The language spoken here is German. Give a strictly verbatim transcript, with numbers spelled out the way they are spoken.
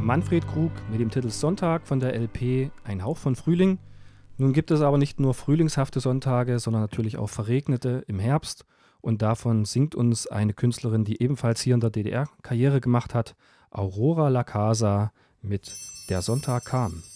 Manfred Krug mit dem Titel Sonntag von der L P Ein Hauch von Frühling. Nun gibt es aber nicht nur frühlingshafte Sonntage, sondern natürlich auch verregnete im Herbst. Und davon singt uns eine Künstlerin, die ebenfalls hier in der D D R Karriere gemacht hat, Aurora La Casa mit Der Sonntag kam.